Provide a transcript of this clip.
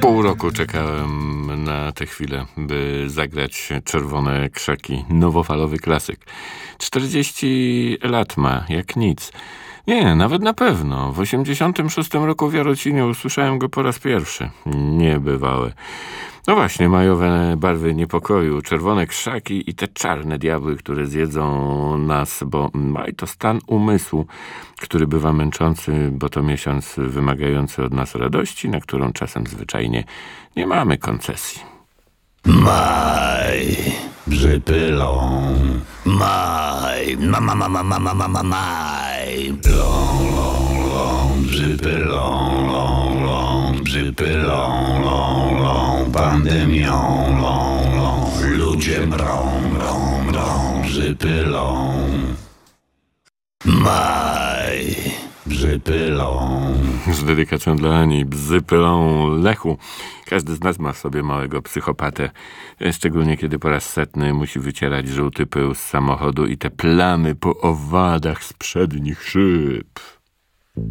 Pół roku czekałem na tę chwilę, by zagrać Czerwone krzaki. Nowofalowy klasyk. 40 lat ma, jak nic. Nie, nawet na pewno. W 86 roku w Jarocinie usłyszałem go po raz pierwszy. Niebywałe. No właśnie, majowe barwy niepokoju, czerwone krzaki i te czarne diabły, które zjedzą nas, bo maj to stan umysłu, który bywa męczący, bo to miesiąc wymagający od nas radości, na którą czasem zwyczajnie nie mamy koncesji. Maj, przypylą, maj, maj, long, przypylą, pandemią, ludzie mrą, przypylą, maj, przypylą. Z dedykacją dla Ani, bzy pylą Lechu. Każdy z nas ma w sobie małego psychopatę, szczególnie kiedy po raz setny musi wycierać żółty pył z samochodu i te plamy po owadach z przednich szyb.